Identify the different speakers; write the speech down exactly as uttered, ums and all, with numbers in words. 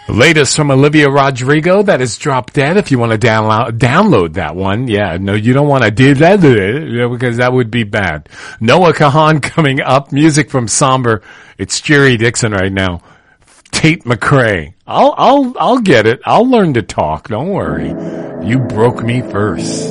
Speaker 1: Latest from Olivia Rodrigo that is Drop Dead. If you want to download download that one, yeah, no, you don't want to do that because that would be bad. Noah Kahan coming up. Music from Somber. It's Jerry Dixon right now. Tate McRae. I'll I'll I'll get it. I'll learn to talk. Don't worry. You broke me first.